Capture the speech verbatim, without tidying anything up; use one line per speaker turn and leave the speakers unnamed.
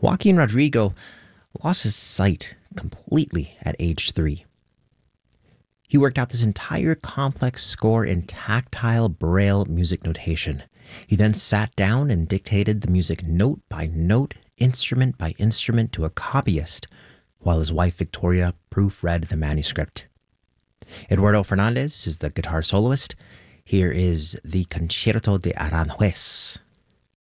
Joaquin Rodrigo lost his sight completely at age three. He worked out this entire complex score in tactile braille music notation. He then sat down and dictated the music note by note, instrument by instrument to a copyist, while his wife Victoria proofread the manuscript. Eduardo Fernandez is the guitar soloist. Here is the Concierto de Aranjuez.